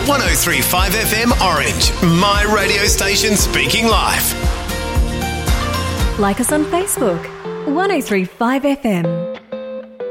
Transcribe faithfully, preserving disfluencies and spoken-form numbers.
one oh three point five F M Orange, my radio station speaking live. Like us on Facebook, one oh three point five F M.